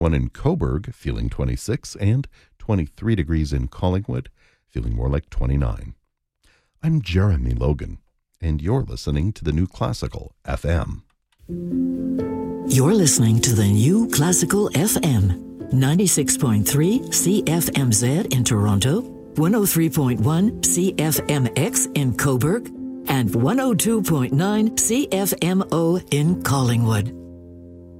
1 in Coburg, feeling 26, and 23 degrees in Collingwood, feeling more like 29. I'm Jeremy Logan, and you're listening to the New Classical FM. You're listening to the New Classical FM, 96.3 CFMZ in Toronto, 103.1 CFMX in Coburg, and 102.9 CFMO in Collingwood.